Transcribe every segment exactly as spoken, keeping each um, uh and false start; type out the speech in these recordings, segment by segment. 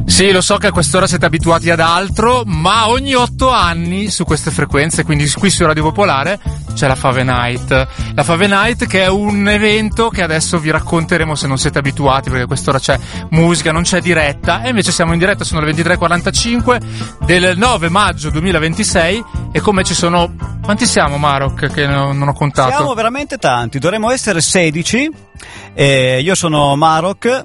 Sì, lo so che a quest'ora siete abituati ad altro, ma ogni otto anni su queste frequenze, quindi qui su Radio Popolare, c'è la Fave Night. La Fave Night, che è un evento che adesso vi racconteremo se non siete abituati, perché a quest'ora c'è musica, non c'è diretta, e invece siamo in diretta, sono le ventitré e quarantacinque del nove maggio duemilaventisei, e come ci sono... Quanti siamo, Marok, che non ho contato? Siamo veramente tanti, dovremmo essere sedici, eh, io sono Marok,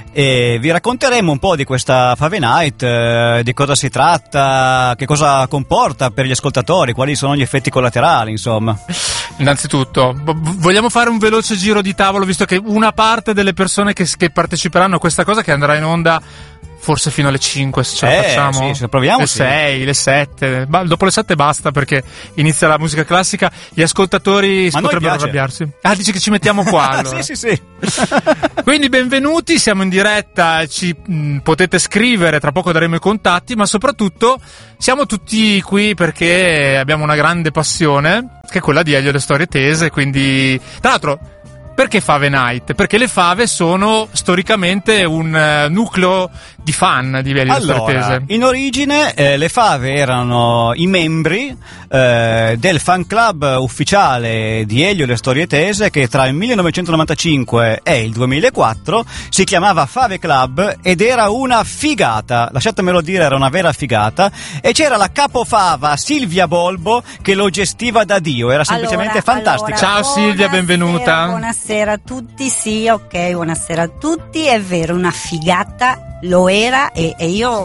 e vi racconteremo un po' di questa Fave Night, eh, di cosa si tratta, che cosa comporta per gli ascoltatori, quali sono gli effetti collaterali, insomma. Innanzitutto vogliamo fare un veloce giro di tavolo, visto che una parte delle persone che, che parteciperanno a questa cosa, che andrà in onda forse fino alle cinque, se ce la eh, facciamo, sì, se proviamo, le sì. sei, le sette, ma dopo le sette basta, perché inizia la musica classica, gli ascoltatori ma potrebbero arrabbiarsi. Ah, dici che ci mettiamo qua allora. Sì, sì, sì. Quindi benvenuti, siamo in diretta, ci mh, potete scrivere, tra poco daremo i contatti, ma soprattutto siamo tutti qui perché abbiamo una grande passione, che è quella di Elio e le storie tese, quindi tra l'altro... Perché Fave Night? Perché le fave sono storicamente un uh, nucleo di fan di Elio e le storie Allora, tese. in origine eh, le fave erano i membri eh, del fan club ufficiale di Elio e le storie tese, che tra il millenovecentonovantacinque e il duemilaquattro si chiamava Fave Club, ed era una figata, lasciatemelo dire, era una vera figata, e c'era la capofava Silvia Bolbo che lo gestiva da Dio, era semplicemente allora, fantastica. Allora, Ciao Silvia, benvenuta. Buonasera a tutti, sì, ok, buonasera a tutti, è vero, una figata lo era, e, e io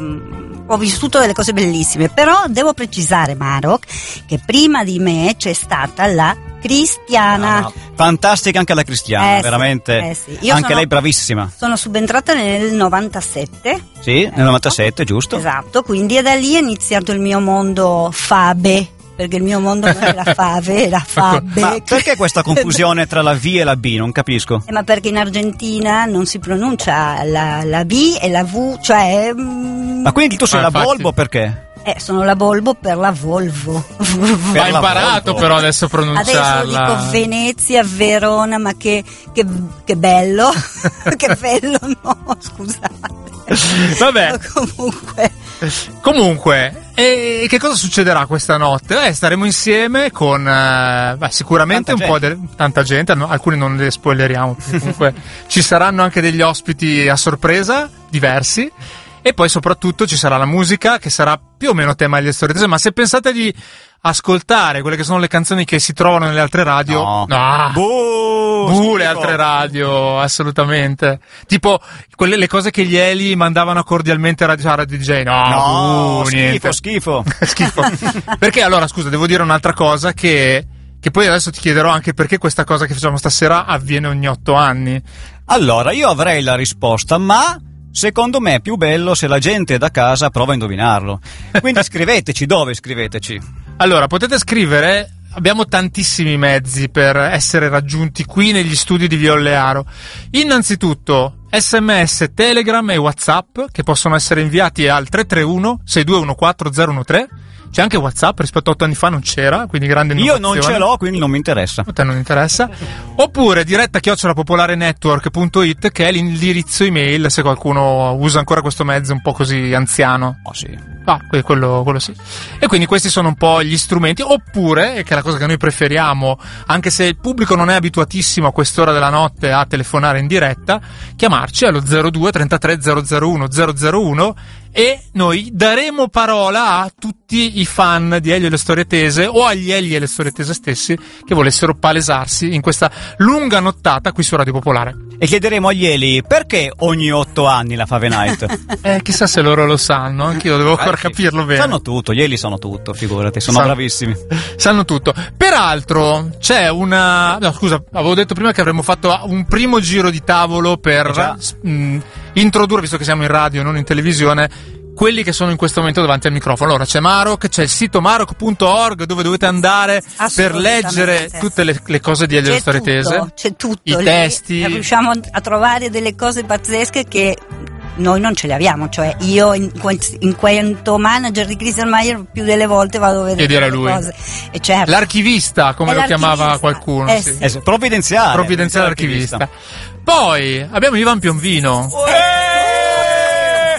mm, ho vissuto delle cose bellissime, però devo precisare, Marok, che prima di me c'è stata la Cristiana. Ah, fantastica anche la Cristiana, Eh, veramente, sì, eh, sì. Io anche sono- lei bravissima. Sono subentrata nel novantasette. Sì, nel novantasette, giusto? Esatto, quindi da lì è iniziato il mio mondo fabe, perché il mio mondo non era fave, era fabe. Ma perché questa confusione tra la V e la B? Non capisco. Eh, ma perché in Argentina non si pronuncia la, la B e la V, cioè... mm, Ma quindi tu sei Ah, la infatti. Volvo perché? Eh, sono la Volvo per la Volvo. Per Ha la imparato Volvo. però adesso a pronunciarla. Adesso dico Venezia, Verona, ma che, che, che bello, che bello, no, scusate. Vabbè. Comunque, Comunque, e che cosa succederà questa notte? Eh, staremo insieme con eh, beh, sicuramente Tanta un po' di tanta gente, no, alcuni non li spoileriamo, perché comunque ci saranno anche degli ospiti a sorpresa, diversi, e poi soprattutto ci sarà la musica, che sarà più o meno tema delle storie tese, ma se pensate di ascoltare quelle che sono le canzoni che si trovano nelle altre radio, No. no. Buh, Uh, le schifo. altre radio, assolutamente. Tipo quelle le cose che gli Eli mandavano cordialmente a Radio, a Radio D J. No, No, uh, schifo, niente. schifo. Schifo. Perché allora, scusa, devo dire un'altra cosa, che che poi adesso ti chiederò anche perché questa cosa che facciamo stasera avviene ogni otto anni. Allora, io avrei la risposta, ma secondo me è più bello se la gente da casa prova a indovinarlo. Quindi scriveteci, dove scriveteci? Allora, potete scrivere, abbiamo tantissimi mezzi per essere raggiunti qui negli studi di Via Ollearo. Innanzitutto sms, Telegram e WhatsApp, che possono essere inviati al tre tre uno sei due uno quattro zero uno tre. C'è anche WhatsApp, rispetto a otto anni fa non c'era, quindi grande Io innovazione. non ce l'ho, quindi non mi interessa. A te non interessa. Oppure diretta chiocciola popolarenetwork punto it, che è l'indirizzo email, se qualcuno usa ancora questo mezzo un po' così anziano. Oh sì. Ah, que- quello, quello sì. E quindi questi sono un po' gli strumenti. Oppure, che è la cosa che noi preferiamo, anche se il pubblico non è abituatissimo a quest'ora della notte a telefonare in diretta, chiamarci allo zero due trentatré zero zero uno zero zero uno, e noi daremo parola a tutti i fan di Elio e le storie tese, o agli Elio e le storie tese stessi, che volessero palesarsi in questa lunga nottata qui su Radio Popolare. E chiederemo agli Eli, perché ogni otto anni la Fave Night? Eh, chissà se loro lo sanno, anch'io devo ancora Eh, sì. capirlo bene. Sanno tutto, gli Eli sanno tutto, figurati, sono Sanno- bravissimi. Sanno tutto. Peraltro c'è una... No, scusa, avevo detto prima che avremmo fatto un primo giro di tavolo per Eh già. mh, introdurre, visto che siamo in radio e non in televisione, quelli che sono in questo momento davanti al microfono. Allora c'è Marok, c'è il sito marok punto org, dove dovete andare per Assolutamente. leggere tutte le, le cose di Elio e le c'è storie tutto, tese. c'è tutto. I lì testi. riusciamo a trovare delle cose pazzesche che noi non ce le abbiamo, cioè io in, quant- in quanto manager di Christian Meier più delle volte vado a vedere Chiedere a delle lui. cose. E certo, L'archivista, come È lo chiamava l'archivista. qualcuno. Eh sì. sì. Eh, sì, provvidenziale. Provvidenziale archivista. Poi abbiamo Ivan Pionvino. Eh,